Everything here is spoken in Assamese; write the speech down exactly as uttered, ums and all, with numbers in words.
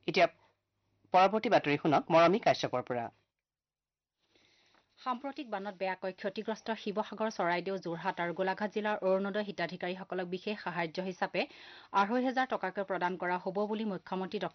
এতিয়া পৰৱৰ্তী বাতৰি শুনক মৰমী কাশ্যপৰ পৰা। সাম্প্ৰতিক বানত বেয়াকৈ ক্ষতিগ্ৰস্ত শিৱসাগৰ, চৰাইদেউ, যোৰহাট আৰু গোলাঘাট জিলাৰ অৰুণোদয় হিতাধিকাৰীসকলক বিশেষ সাহায্য হিচাপে আঢ়ৈ হেজাৰ টকাকৈ প্ৰদান কৰা হ'ব বুলি মুখ্যমন্ত্ৰী ড